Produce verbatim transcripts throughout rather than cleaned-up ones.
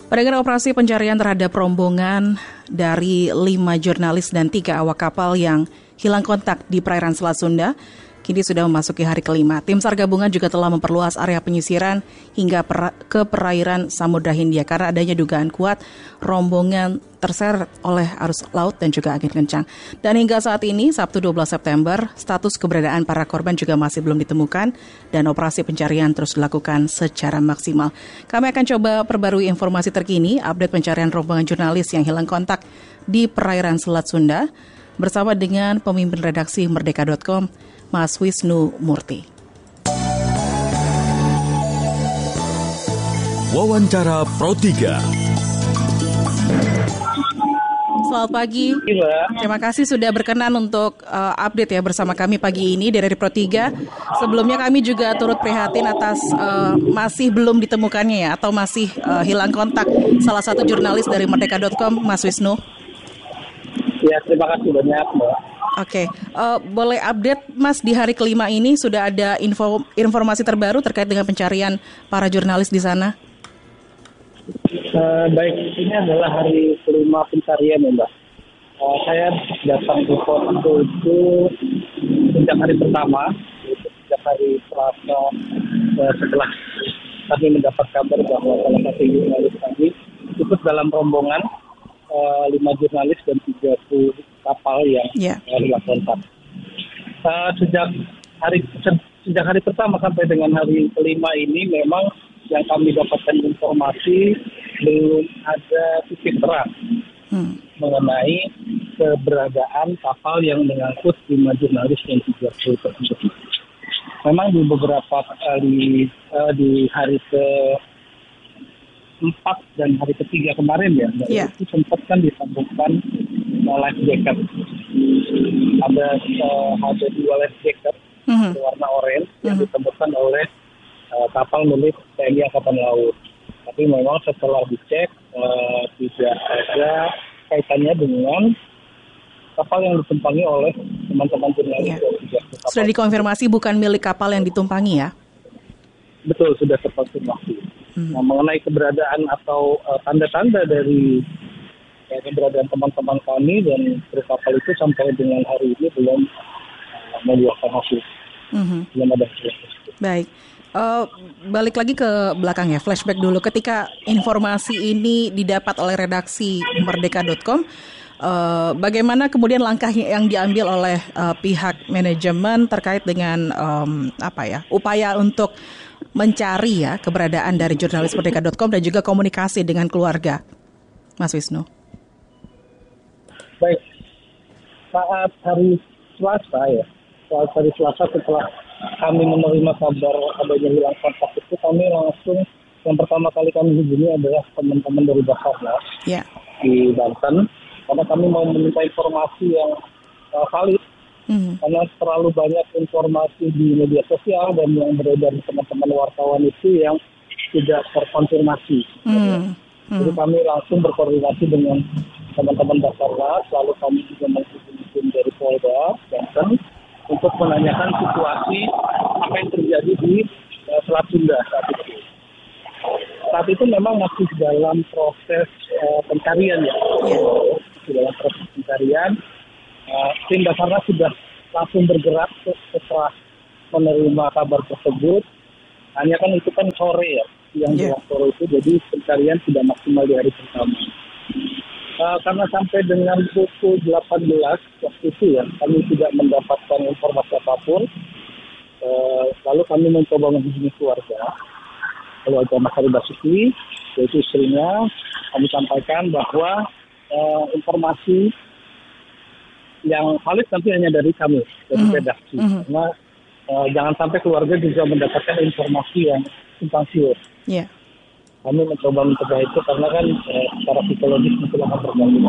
Pada operasi pencarian terhadap rombongan dari lima jurnalis dan tiga awak kapal yang hilang kontak di perairan Selat Sunda, kini sudah memasuki hari kelima. Tim SAR gabungan juga telah memperluas area penyisiran hingga per- ke perairan Samudra Hindia karena adanya dugaan kuat rombongan terseret oleh arus laut dan juga angin kencang. Dan hingga saat ini, Sabtu dua belas September, status keberadaan para korban juga masih belum ditemukan dan operasi pencarian terus dilakukan secara maksimal. Kami akan coba perbarui informasi terkini, update pencarian rombongan jurnalis yang hilang kontak di perairan Selat Sunda bersama dengan pemimpin redaksi Merdeka dot com, Mas Wisnu Murti. Wawancara Pro tiga. Selamat pagi. Terima kasih sudah berkenan untuk uh, update ya bersama kami pagi ini dari Pro tiga. Sebelumnya kami juga turut prihatin atas uh, masih belum ditemukannya ya atau masih uh, hilang kontak salah satu jurnalis dari Merdeka dot com, Mas Wisnu. Ya, terima kasih banyak, Mbak. Oke, uh, boleh update Mas di hari kelima ini sudah ada info informasi terbaru terkait dengan pencarian para jurnalis di sana? Uh, baik, ini adalah hari kelima pencarian ya, Mbak. Uh, saya datang ke posko itu sejak hari pertama, yaitu sejak hari Selasa uh, setelah kami mendapat kabar bahwa salah satu jurnalis kami ikut dalam rombongan uh, lima jurnalis dan tiga puluh kapal yang yeah. uh, hilang kontak. Uh, sejak hari sejak hari pertama sampai dengan hari kelima ini memang yang kami dapatkan informasi belum ada titik terang hmm. mengenai keberadaan kapal yang mengangkut lima jurnalis dan tiga puluh tersebut. Memang di beberapa kali uh, di hari ke empat dan hari ketiga kemarin ya, yeah. itu sempat kan disambungkan uh, life jacket. Ada uh, ada dua life jacket mm-hmm. berwarna oranye mm-hmm. yang ditemukan oleh uh, kapal milik T N I Angkatan Laut. Tapi memang setelah dicek uh, tidak ada kaitannya dengan kapal yang ditumpangi oleh teman-teman jurnalis. Yeah. Sudah dikonfirmasi bukan milik kapal yang ditumpangi ya? Betul, sudah terkonfirmasi. Hmm. Nah, mengenai keberadaan atau uh, tanda-tanda dari ya, keberadaan teman-teman kami dan kru kapal itu sampai dengan hari ini belum uh, membuahkan hasil. Hmm. Belum ada hasil. Baik. Uh, balik lagi ke belakang ya, flashback dulu. Ketika informasi ini didapat oleh redaksi Merdeka dot com, uh, bagaimana kemudian langkah yang diambil oleh uh, pihak manajemen terkait dengan um, apa ya, upaya untuk mencari ya keberadaan dari jurnalis Merdeka dot com dan juga komunikasi dengan keluarga, Mas Wisnu? Baik, saat hari Selasa ya, saat hari Selasa setelah kami menerima kabar adanya hilang kontak itu, kami langsung yang pertama kali kami hubungi adalah teman-teman dari Basarnas yeah. di Banten, karena kami mau meminta informasi yang uh, valid. Mm-hmm. Karena terlalu banyak informasi di media sosial dan yang beredar di teman-teman wartawan itu yang tidak terkonfirmasi. Mm-hmm. Jadi kami langsung berkoordinasi dengan teman-teman Basarnas, lalu kami juga menghubungi tim dari Polda Banten untuk menanyakan situasi apa yang terjadi di uh, Selat Sunda saat itu. Saat itu memang masih dalam proses uh, pencarian ya, yeah. masih dalam proses pencarian. Uh, tim Basarnas sudah langsung bergerak setelah menerima kabar tersebut. Hanya kan itu kan sore ya, yang yeah. sore itu, jadi pencarian tidak maksimal di hari pertama. Uh, karena sampai dengan pukul delapan belas waktu itu ya, kami tidak mendapatkan informasi apapun. Uh, lalu kami mencoba menghubungi keluarga, keluarga Mas Hari Basuki, yaitu istrinya. Kami sampaikan bahwa uh, informasi yang valid nanti hanya dari kami, dari mm-hmm. redaksi. Mm-hmm. Karena uh, jangan sampai keluarga juga mendapatkan informasi yang simpang siur. Yeah. Kami mencoba mencegah itu karena kan eh, secara psikologis mungkin akan terganggu.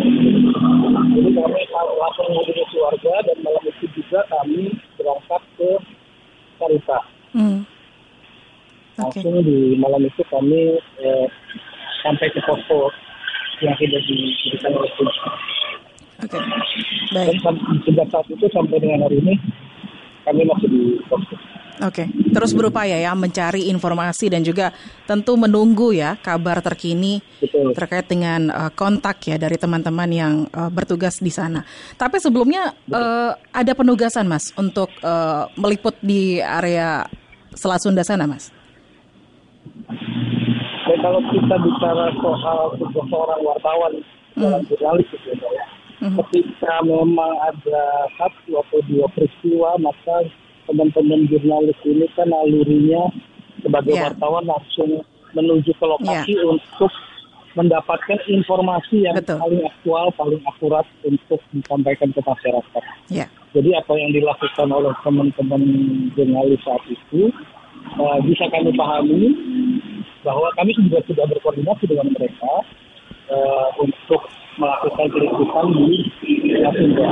Jadi kami langsung menghubungi keluarga dan malam itu juga kami berangkat ke Carita. Mm. Okay. Langsung di malam itu kami eh, sampai ke posko yang tidak diberikan oleh polisi. Oke. Baik. Dan sejak saat itu sampai dengan hari ini kami masih di posko. Oke, terus berupaya ya mencari informasi dan juga tentu menunggu ya kabar terkini Betul. terkait dengan uh, kontak ya dari teman-teman yang uh, bertugas di sana. Tapi sebelumnya uh, ada penugasan Mas untuk uh, meliput di area Selat Sunda sana Mas? Dan kalau kita bicara soal seorang wartawan, seorang Hmm. jurnalis gitu ya, Mhm. ketika memang ada satu atau dua peristiwa, maka teman-teman jurnalis ini kan nalurinya sebagai Ya. wartawan langsung menuju ke lokasi untuk mendapatkan informasi yang Betul. paling aktual, paling akurat untuk disampaikan ke masyarakat. Ya. Jadi apa yang dilakukan oleh teman-teman jurnalis saat itu uh, bisa kami pahami bahwa kami juga sudah berkoordinasi dengan mereka uh, untuk melakukan peliputan di Selat Sunda.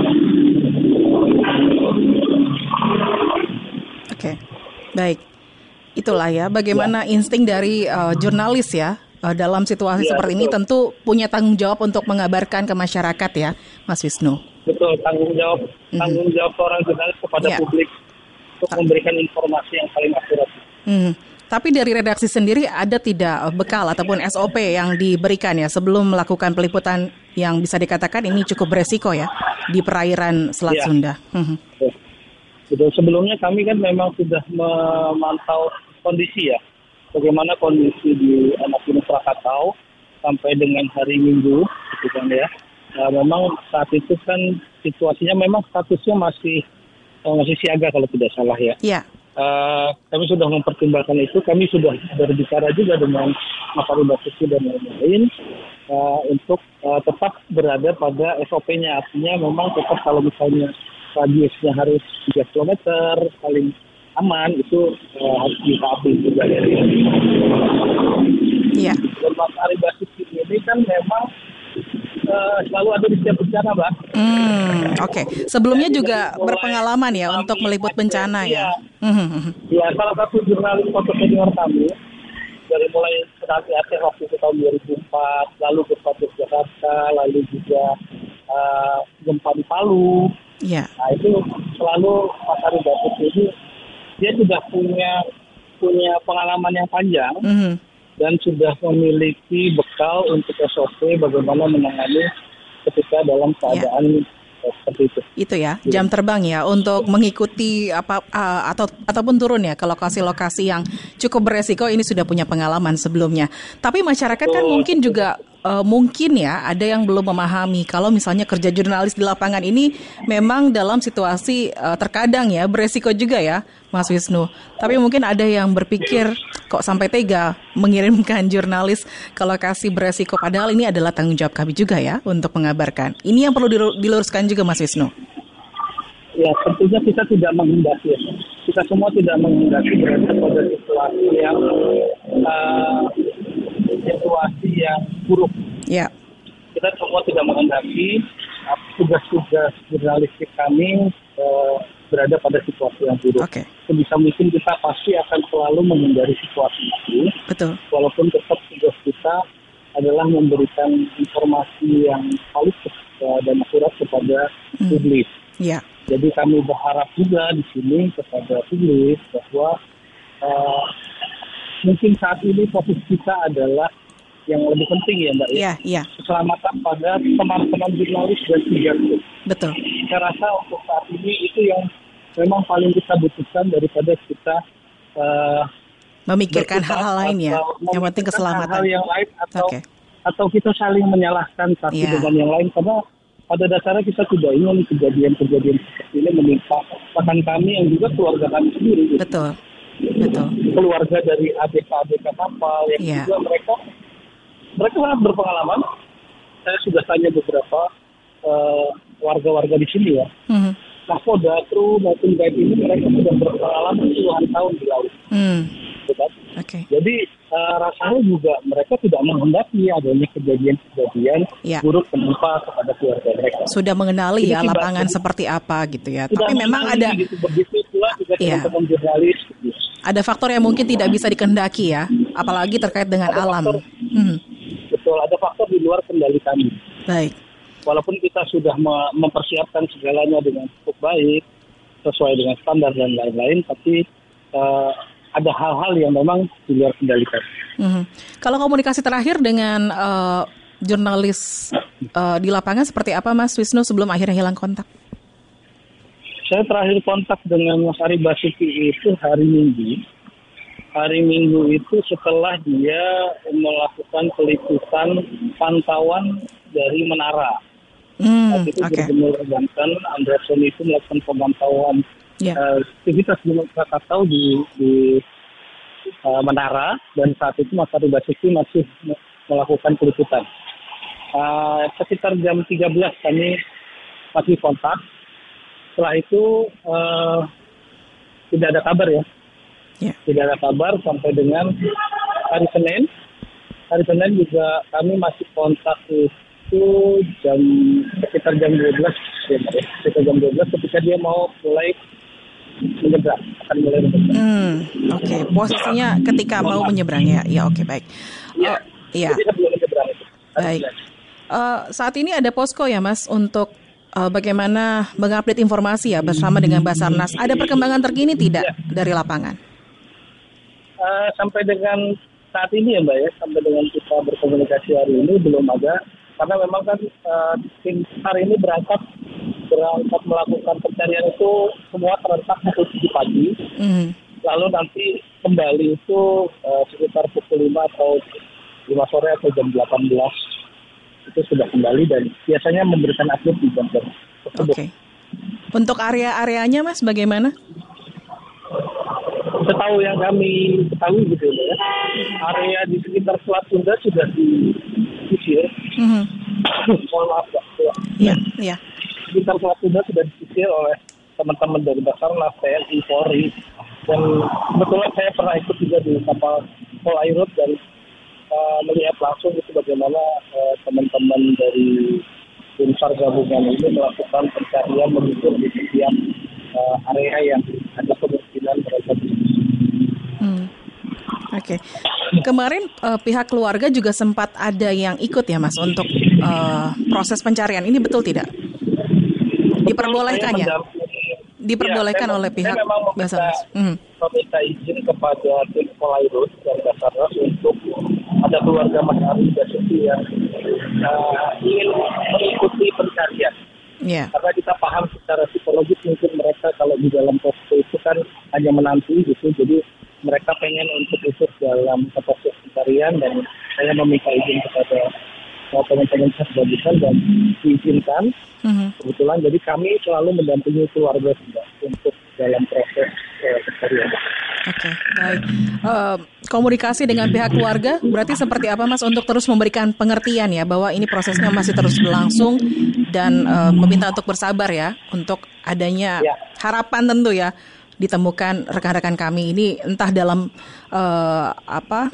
Oke, baik. Itulah ya bagaimana insting dari uh, jurnalis ya uh, dalam situasi Ya, seperti ini betul. tentu punya tanggung jawab untuk mengabarkan ke masyarakat ya, Mas Wisnu. Betul, tanggung jawab Mhm. tanggung jawab seorang jurnalis kepada Ya. publik untuk memberikan informasi yang paling akurat. Hmm. Tapi dari redaksi sendiri ada tidak bekal ataupun S O P yang diberikan ya sebelum melakukan peliputan yang bisa dikatakan ini cukup beresiko ya di perairan Selat Ya. Sunda. Hmm. Betul. Sebelumnya kami kan memang sudah memantau kondisi ya, bagaimana kondisi di Anak Gunung Krakatau sampai dengan hari Minggu, gitu kan ya. Nah, memang saat itu kan situasinya memang statusnya masih eh, masih siaga kalau tidak salah ya. Ya. Uh, kami sudah mempertimbangkan itu, kami sudah berbicara juga dengan Mas Ari Basuki dan lain-lain uh, untuk uh, tetap berada pada S O P-nya. Artinya memang tetap kalau misalnya radiusnya harus tiga kilometer, paling aman, itu uh, harus ditaati juga. Iya. Dan Mas Ari Basuki ini kan memang uh, selalu ada di setiap bencana, Mbak. Hmm, oke. Sebelumnya Jadi juga dari mulai berpengalaman ya tsunami, untuk meliput Aceh, bencana ya. iya. Hmm. Ya, salah satu jurnalis foto senior kami dari mulai tsunami Aceh waktu itu tahun dua ribu empat, lalu gempa di Jakarta, lalu juga uh, gempa di Palu. Ya. Nah, itu selalu Mas Ari Basuki ini dia sudah punya punya pengalaman yang panjang Hmm. dan sudah memiliki bekal untuk S O P bagaimana menangani ketika dalam keadaan eh, seperti itu. Itu ya, jam terbang ya untuk mengikuti apa uh, atau ataupun turun ya ke lokasi-lokasi yang cukup beresiko, ini sudah punya pengalaman sebelumnya. Tapi masyarakat kan Betul. mungkin juga uh, mungkin ya ada yang belum memahami kalau misalnya kerja jurnalis di lapangan ini memang dalam situasi uh, terkadang ya beresiko juga ya, Mas Wisnu. Tapi mungkin ada yang berpikir kok sampai tega mengirimkan jurnalis ke lokasi beresiko, padahal ini adalah tanggung jawab kami juga ya untuk mengabarkan. Ini yang perlu dilu- diluruskan juga Mas Wisnu. Ya, tentunya kita tidak menghendaki. Ya. Kita semua tidak menghendaki berada pada situasi yang uh, situasi yang buruk. Ya. Kita semua tidak menghendaki uh, tugas-tugas jurnalistik kami uh, berada pada situasi yang buruk. Oke. Sebisa mungkin kita pasti akan selalu menghindari situasi itu, Betul. walaupun tetap tugas kita adalah memberikan informasi yang valid uh, dan akurat kepada Hmm. publik. Ya. Jadi kami berharap juga di sini kepada publik bahwa uh, mungkin saat ini fokus kita adalah yang lebih penting ya Mbak ya, Iya, iya, keselamatan pada teman-teman jurnalis dan siapapun. betul. Saya rasa untuk saat ini itu yang memang paling kita butuhkan daripada kita uh, Memikirkan berkutat hal-hal lain ya. atau Yang penting memikirkan keselamatan. hal-hal yang lain atau Oke. atau kita saling menyalahkan satu Iya. dengan yang lain, karena pada dasarnya kita tidak ingin kejadian-kejadian seperti ini menimpa bahkan kami yang juga keluarga kami sendiri. Gitu. Betul. Betul. Keluarga dari A B K-A B K kapal yang Iya. juga mereka mereka sangat berpengalaman. Saya sudah tanya beberapa uh, warga-warga di sini ya. Hmm. Nahkoda, kru maupun guide ini mereka sudah berpengalaman puluhan tahun di laut. Hmm. Betul. Oke. Jadi uh, rasanya juga mereka tidak menghendaki adanya kejadian-kejadian Ya. buruk menimpa kepada keluarga mereka. Sudah mengenali Ini ya sih, Mbak. lapangan Jadi, seperti apa gitu ya. sudah Tapi memang ada mengenali gitu, begitu pula juga Iya. teman-teman jurnalis. Gitu. ada faktor yang mungkin tidak bisa dikehendaki ya, apalagi terkait dengan Ada alam. faktor. Hmm. Betul, ada faktor di luar kendali kami. Baik. Walaupun kita sudah me- mempersiapkan segalanya dengan cukup baik, sesuai dengan standar dan lain-lain, tapi uh, ada hal-hal yang memang di luar kendali kami. Mm-hmm. Kalau komunikasi terakhir dengan uh, jurnalis uh, di lapangan seperti apa, Mas Wisnu, sebelum akhirnya hilang kontak? Saya terakhir kontak dengan Mas Ari Basuki itu hari Minggu. Hari Minggu itu setelah dia melakukan peliputan pantauan dari menara. Hmm, Waktu itu okay. Gubernur Banten Anderson itu melakukan pemantauan yeah. uh, aktivitas Gunung Krakatau di, di uh, menara, dan saat itu Mas Ari Basuki masih melakukan peliputan. Uh, sekitar jam tiga belas kami masih kontak. Setelah itu uh, tidak ada kabar ya. Yeah. Tidak ada kabar sampai dengan hari Senin. Hari Senin juga kami masih kontak itu jam sekitar jam dua belas, ya, sekitar jam dua belas ketika dia mau mulai menyeberang, akan mulai menyeberang. Hmm, oke, okay. Posisinya ketika mau menyeberang ya, ya oke okay, baik. Ya, oh, iya. Baik. Uh, saat ini ada posko ya Mas untuk uh, bagaimana mengupdate informasi ya bersama dengan Basarnas. Ada perkembangan terkini tidak ya. dari lapangan? Uh, sampai dengan saat ini ya Mbak ya, sampai dengan kita berkomunikasi hari ini belum ada. Karena memang kan uh, tim hari ini berangkat berangkat melakukan pencarian itu semua serentak pukul tujuh pagi. Mm. Lalu nanti kembali itu uh, sekitar pukul lima atau lima sore atau jam delapan belas itu sudah kembali dan biasanya memberikan update di jam tersebut. Oke. Okay. Untuk area-areanya Mas bagaimana? Setahu yang kami ketahui gitu ya, area di sekitar Selat Sunda sudah disisir. Mm-hmm. Mohon maaf ya. Iya, iya. Sekitar Selat Sunda sudah disisir oleh teman-teman dari Basarnas, T N I, Polri, dan kebetulan saya pernah ikut juga di kapal Polairut dan uh, melihat langsung itu bagaimana uh, teman-teman dari tim SAR gabungan ini melakukan pencarian menyusun di setiap uh, area yang ada kemungkinan mereka bisa. Hmm. Oke, okay. Kemarin uh, pihak keluarga juga sempat ada yang ikut ya Mas untuk uh, proses pencarian. Ini betul tidak? Diperbolehkan ya? Diperbolehkan ya, oleh pihak Basarnas. Hmm. Meminta izin kepada tim Polairut dan Basarnas untuk ada keluarga Mas Ari Basuki yang uh, ingin mengikuti pencarian. Yeah. Karena kita paham secara psikologis mungkin mereka kalau di dalam posko itu kan hanya menanti gitu, jadi mereka pengen untuk ikut dalam proses pencarian dan saya meminta izin kepada teman-teman saya gabungan dan diizinkan. Mm-hmm. Kebetulan jadi kami selalu mendampingi keluarga juga untuk dalam proses uh, pencarian. Oke, okay, baik. Uh, komunikasi dengan pihak keluarga berarti seperti apa Mas untuk terus memberikan pengertian ya bahwa ini prosesnya masih terus berlangsung dan uh, meminta untuk bersabar ya untuk adanya ya. harapan tentu ya ditemukan rekan-rekan kami ini entah dalam uh, apa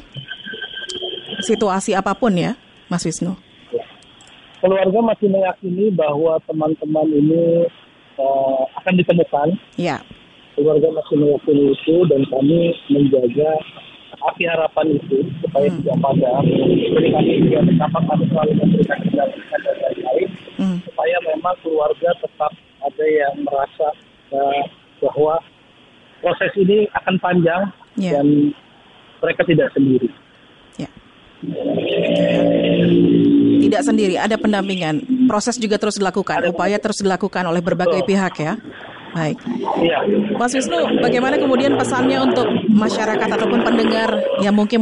situasi apapun ya, Mas Wisnu. Ya. Keluarga masih meyakini bahwa teman-teman ini uh, akan ditemukan. Ya. Keluarga masih meyakini itu dan kami menjaga api harapan itu supaya hmm. tidak padam. Jadi kami juga betapa kami selalu memberikan pendampingan dan lain-lain hmm. supaya memang keluarga tetap ada yang merasa uh, bahwa proses ini akan panjang yeah. dan mereka tidak sendiri. Yeah. Tidak sendiri, ada pendampingan. Proses juga terus dilakukan, ada upaya terus dilakukan oleh berbagai Betul. pihak ya. Baik. Yeah. Mas Wisnu, bagaimana kemudian pesannya untuk masyarakat ataupun pendengar yang mungkin